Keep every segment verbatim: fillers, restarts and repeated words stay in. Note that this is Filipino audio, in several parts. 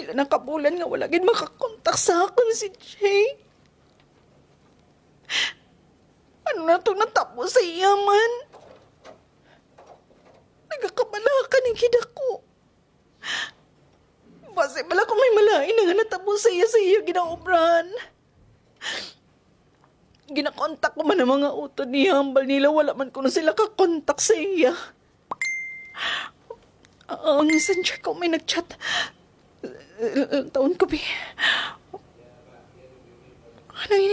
pila na kabulan nga wala gid makakontak sa akon si Jay. Ano na to natapos sa iya man? Nagakabalakan ang gid ako. Base pala kung may malain na nga natapos sa iya sa iya ginaobran. Ginakontak ko man ang mga utod ni Hambal nila, wala man ko na sila kakontak sa iya. Ang messenger ko may nagchat. Taon ko, bi. Ano ini?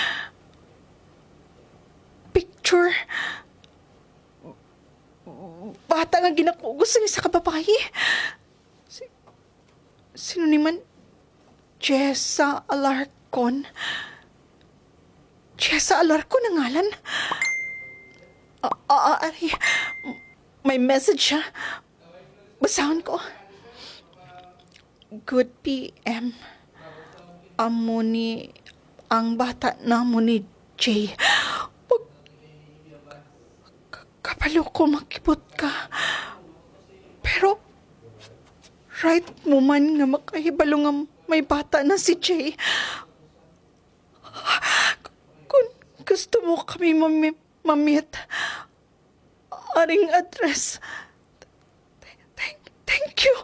Picture. Bata nga ginakugos ng isa ka babae. Si, sino ni man? Jessa Alarcon. Jessa Alarcon ang ngalan? Ah, ah, ari. May message siya. Basahan ko. Good P M. Amo ni ang bata na mo ni Jay. Pag kapalo ko makibot ka. Pero right mo man nga makahibalo nga may bata na si Jay. Kung gusto mo kami mami- mamit, aring address. Thank, thank you.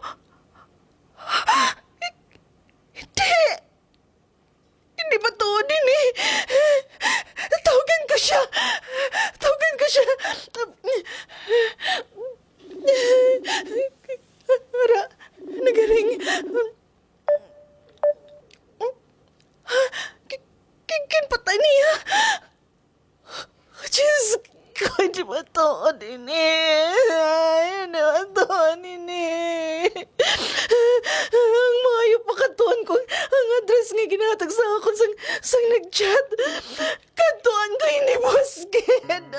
Hindi. Hindi ba to din eh? Tawagan ko siya. Tawagan ko siya. Ara, nagaring. Kin patay niya. Diyos ko, di ba to din eh? Di ba to din eh? Ang mayo pa katuan ko. Ang address nga ginatag sa akon sang, sang nag-chat. Katuan ko ini, boss kid.